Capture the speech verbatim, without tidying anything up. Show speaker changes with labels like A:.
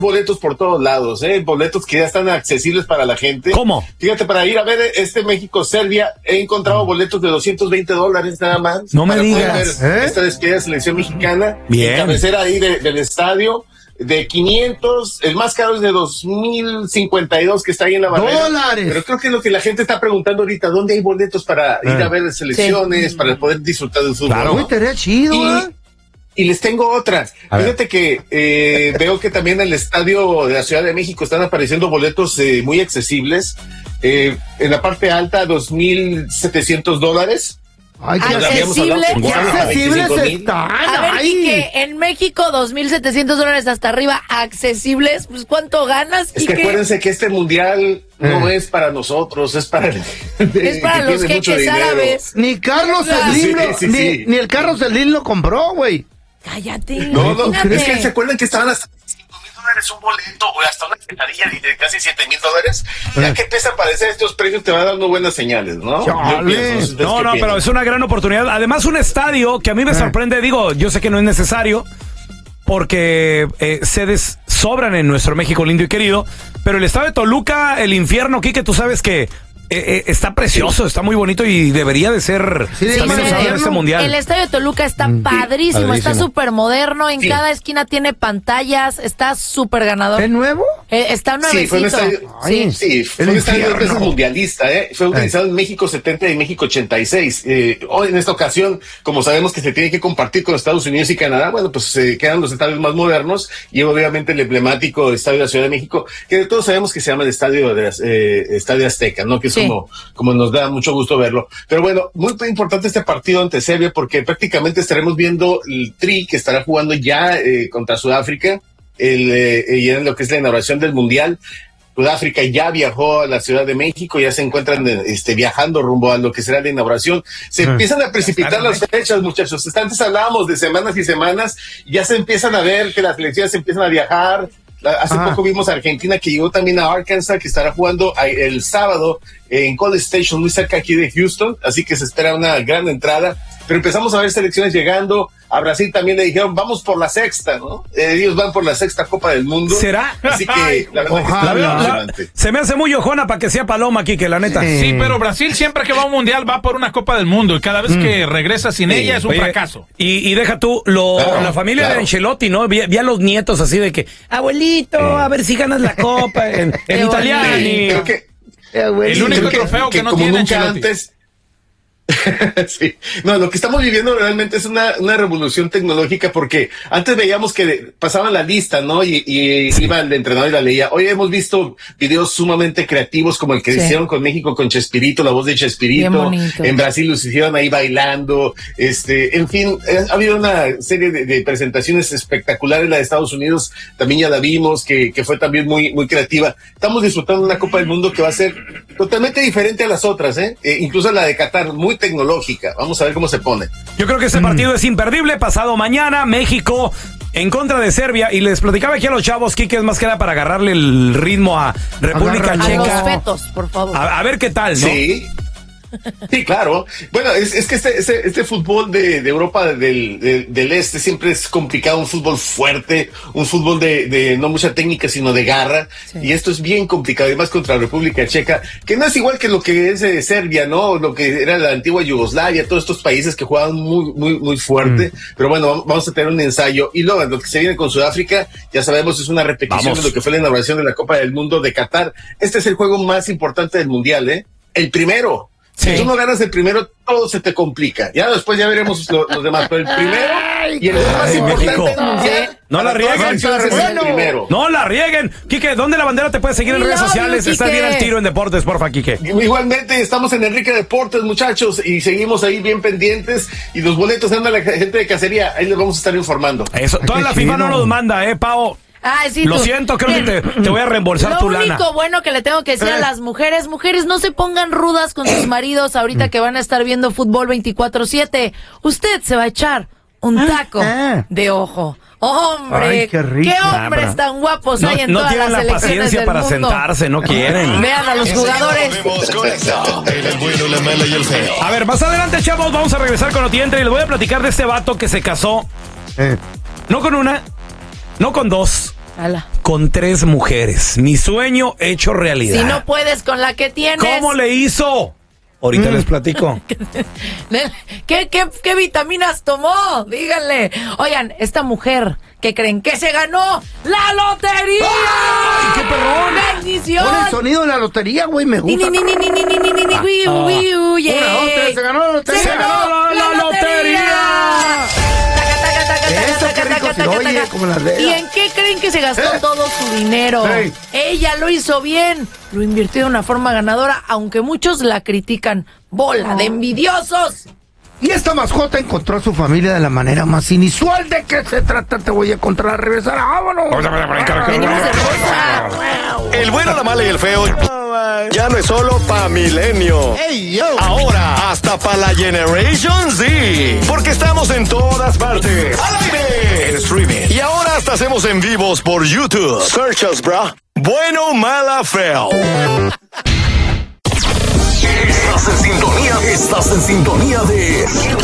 A: boletos por todos lados, ¿eh? Boletos que ya están accesibles para la gente.
B: ¿Cómo?
A: Fíjate, para ir a ver este México-Serbia, he encontrado boletos de doscientos veinte dólares nada más.
B: No me
A: para
B: digas,
A: poder ver
B: ¿eh?
A: esta despedida de selección mexicana.
B: Bien.
A: En cabecera ahí de, del estadio. De quinientos, el más caro es de dos mil cincuenta y dos que está ahí en la barrera.
C: ¡Dólares!
A: Pero creo que es lo que la gente está preguntando ahorita, ¿dónde hay boletos para ir
C: Eh.
A: a ver selecciones,
D: Sí.
A: para poder disfrutar del fútbol?
B: Claro.
C: Uy, estaría chido,
A: Y,
C: ¿eh?
A: y les tengo otras.
B: A ver.
A: Fíjate que eh, veo que también en el estadio de la Ciudad de México están apareciendo boletos eh, muy accesibles. Eh, en la parte alta, dos mil setecientos dólares.
C: Ay, qué
A: Ya habíamos hablado
D: Accesible.
A: que
C: qué
A: igual a
C: accesibles
A: veinticinco mil.
C: están.
D: A ver,
C: Ay.
D: Quique, en México, dos mil setecientos dólares hasta arriba, accesibles. Pues, ¿cuánto ganas,
A: Es que
D: Quique?
A: acuérdense que este mundial no es para nosotros, es para, el-
D: Es para
A: que
D: los
A: tiene mucho
D: jeques
A: dinero.
D: árabes.
C: Ni Carlos
D: Sí,
C: Slim, lo-
A: sí,
C: ni,
A: sí.
C: ni el Carlos Slim lo compró, güey.
D: Cállate.
A: No, no,
D: imagínate.
A: es que se acuerdan que estaban hasta cinco mil dólares un boleto o hasta una quesadilla de casi siete mil dólares. Ya que empieza a aparecer estos precios, te va dando buenas señales, ¿no? Yo
C: Chale.
A: pienso, no sé ustedes
B: No,
A: qué
B: no, pero
A: piensan.
B: es una gran oportunidad. Además, un estadio que a mí me sorprende, digo, yo sé que no es necesario, porque eh, sedes sobran en nuestro México lindo y querido, pero el estadio de Toluca, el infierno, Quique, tú sabes que eh, eh, está precioso, está muy bonito y debería de ser
C: Sí,
D: Sí,
B: también
D: sí,
B: usado en
D: el-
B: este mundial.
D: El estadio de Toluca está padrísimo, está
B: padrísimo.
D: súper moderno, en
A: Sí.
D: cada esquina tiene pantallas, está súper ganador.
C: ¿Es nuevo?
D: Eh, está
A: Sí, fue un
D: nuevecito.
A: estadio,
C: Ay.
A: sí, fue
C: El
A: un estadio dos
C: infierno.
A: veces mundialista, ¿eh? Fue utilizado en México setenta y México ochenta y seis. Eh, hoy en esta ocasión, como sabemos que se tiene que compartir con Estados Unidos y Canadá, bueno, pues se quedan los estadios más modernos y obviamente el emblemático estadio de la Ciudad de México, que todos sabemos que se llama el estadio de las, eh, Estadio Azteca, ¿no? Que es
D: Sí.
A: como, como nos da mucho gusto verlo. Pero bueno, muy importante este partido ante Serbia porque prácticamente estaremos viendo el Tri que estará jugando ya eh, contra Sudáfrica, el, eh, y en lo que es la inauguración del Mundial. Sudáfrica ya viajó a la Ciudad de México, ya se encuentran este, viajando rumbo a lo que será la inauguración. Se empiezan a precipitar las fechas, muchachos. Antes hablábamos de semanas y semanas, ya se empiezan a ver que las selecciones empiezan a viajar. La- Hace
C: Ajá.
A: poco vimos a Argentina que llegó también a Arkansas, que estará jugando a- el sábado en College Station, muy cerca aquí de Houston, así que se espera una gran entrada. Pero empezamos a ver selecciones llegando. A Brasil también le dijeron, vamos por la sexta, ¿no? Eh, ellos van por la sexta Copa del Mundo.
B: ¿Será?
A: Así que la verdad que
C: Ojalá.
A: está
B: La
A: muy
B: veo- la-
A: emocionante.
B: se me hace muy ojona para que sea paloma, Quique, la neta.
C: Sí.
E: Sí, pero Brasil siempre que va a un mundial va por una Copa del Mundo y cada vez que regresa sin
A: Sí.
E: ella es un
B: Oye,
E: fracaso.
B: Y, y deja tú, lo,
A: Claro,
B: la familia
A: claro.
B: de Ancelotti, ¿no? Vi, vi a los nietos así de que, abuelito, a ver si ganas la copa en, en
D: Qué
B: italiano.
A: Creo que,
C: Eh, güey.
E: El único
A: creo
E: trofeo que no
A: como
E: tiene
A: nunca
E: Ancelotti.
A: antes. Sí, no, lo que estamos viviendo realmente es una, una revolución tecnológica porque antes veíamos que pasaban la lista, ¿no? Y, y iba el entrenador y la leía. Hoy hemos visto videos sumamente creativos como el que
D: Sí.
A: hicieron con México con Chespirito, la voz de
D: Bien
A: Chespirito.
D: bonito.
A: En Brasil los hicieron ahí bailando. Este, en fin, eh, ha habido una serie de, de presentaciones espectaculares. La de Estados Unidos también ya la vimos, que, que fue también muy, muy creativa. Estamos disfrutando una Copa del Mundo que va a ser totalmente diferente a las otras, ¿eh? Eh, incluso la de Qatar, muy tecnológica. Vamos a ver cómo se pone.
B: Yo creo que este partido es imperdible. Pasado mañana, México en contra de Serbia. Y les platicaba aquí a los chavos, Quique, es más que nada para agarrarle el ritmo a República
C: Agárralo.
D: A los
B: Checa.
D: fetos, por favor.
B: A, a ver qué tal, ¿no?
A: Sí. Sí, claro. Bueno, es, es que este, este, este fútbol de, de Europa del, del, del Este siempre es complicado, un fútbol fuerte, un fútbol de, de no mucha técnica, sino de garra.
D: Sí.
A: Y esto es bien complicado, además contra la República Checa, que no es igual que lo que es eh, Serbia, ¿no? Lo que era la antigua Yugoslavia, todos estos países que jugaban muy, muy, muy fuerte. Pero bueno, vamos a tener un ensayo. Y luego, lo que se viene con Sudáfrica, ya sabemos, es una repetición
B: Vamos.
A: de lo que fue la inauguración de la Copa del Mundo de Qatar. Este es el juego más importante del Mundial, ¿eh? El primero.
B: Sí.
A: Si tú no ganas el primero, todo se te complica. Ya después ya veremos lo- los demás. Pero el primero y el más
B: Ay,
A: importante
B: México.
A: del mundial.
B: No la
A: para todas las
B: rieguen.
A: selecciones es el
C: Bueno.
A: primero.
B: No la rieguen. Quique, ¿dónde la bandera te puede seguir en
D: We
B: redes
D: love
B: sociales?
D: you,
B: Estás
D: Quique.
B: bien al tiro en deportes, porfa, Quique.
A: Igualmente estamos en Enrique Deportes, muchachos, y seguimos ahí bien pendientes. Y los boletos anda la gente de cacería, ahí les vamos a estar informando.
B: Eso,
C: Ay,
B: toda
C: qué
B: la FIFA no
C: chido.
B: nos manda, eh, Pao.
D: Ay, sí,
B: Lo
D: tú.
B: siento, creo que
D: Bien.
B: te, te voy a reembolsar
D: Lo
B: tu
D: único
B: lana.
D: bueno que le tengo que decir a
B: Eh.
D: las mujeres, mujeres, no se pongan rudas con sus maridos ahorita que van a estar viendo fútbol veinticuatro siete. Usted se va a echar un taco
C: ah.
D: de ojo. Hombre,
C: Ay, qué rico.
D: hombres
B: Ah,
D: tan guapos
B: No,
D: hay en
B: no
D: todas
B: tienen
D: las
B: la
D: selecciones
B: paciencia
D: del
B: para
D: mundo.
B: sentarse, no quieren.
D: Vean a los jugadores.
F: Volvemos con esto. En el bueno, la mala y el feo.
B: A ver, más adelante, chavos, vamos a regresar con Otiente y les voy a platicar de este vato que se casó,
C: Eh.
B: no con una, no con dos,
C: Ala.
B: con tres mujeres. Mi sueño hecho realidad.
D: Si no puedes con la que tienes.
B: ¿Cómo le hizo? Ahorita mm. les platico.
D: ¿Qué, qué, ¿Qué vitaminas tomó? Díganle. Oigan, esta mujer que creen que se ganó la lotería.
C: ¡Ay, qué perrón!
D: ¡Bendición!
C: Pon el sonido de la lotería, güey, me gusta.
D: Ni, ni, ni, ni, ni, ni, ni, ni, ni, wiu, wiu, yeah.
C: Una, dos, tres, se ganó la lotería.
D: ¡Se ganó la, la lotería!
C: Eso, qué rico, si lo oye, como las de
D: ¿Y
C: ella.
D: en qué creen que se gastó
C: ¿Eh?
D: todo su dinero?
C: Hey.
D: Ella lo hizo bien, lo invirtió de una forma ganadora, aunque muchos la critican. ¡Bola de envidiosos!
C: Y esta mascota encontró a su familia de la manera más inusual. ¿De qué se trata? Te voy a encontrar a regresar. ¡Vámonos!
D: Venimos de rosa.
F: El bueno, la mala y el feo ya no es solo pa' Milenio. Ahora hasta pa' la Generation Z. Porque estamos en todas partes. ¡Al aire! En streaming. Y ahora hasta hacemos en vivos por YouTube. Search us, bro. Bueno, mala, feo.
G: Estás en sintonía, estás en sintonía de